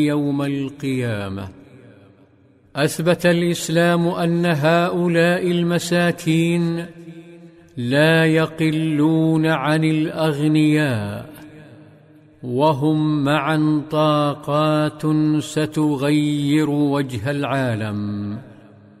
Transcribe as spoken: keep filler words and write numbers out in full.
يوم القيامة. أثبت الإسلام أن هؤلاء المساكين لا يقلون عن الأغنياء، وهم معا طاقات ستغير وجه العالم.